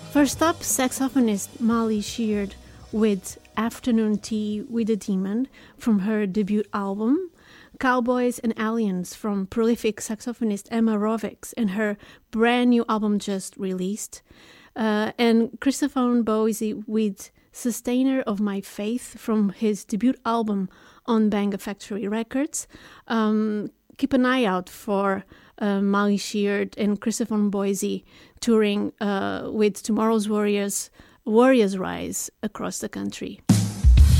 First up, saxophonist Molly Sheard with Afternoon Tea with a Demon from her debut album, Cowboys and Aliens from prolific saxophonist Emma Rovics and her brand new album just released, and Christopher Boise with Sustainer of My Faith from his debut album on Banga Factory Records. Keep an eye out for Molly Sheard and Christopher Boise touring with Tomorrow's Warriors Rise across the country.